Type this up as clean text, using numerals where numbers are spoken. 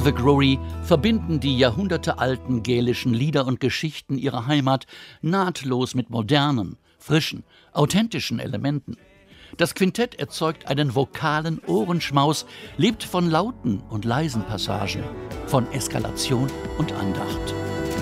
The Grory verbinden die jahrhundertealten gälischen Lieder und Geschichten ihrer Heimat nahtlos mit modernen, frischen, authentischen Elementen. Das Quintett erzeugt einen vokalen Ohrenschmaus, lebt von lauten und leisen Passagen, von Eskalation und Andacht.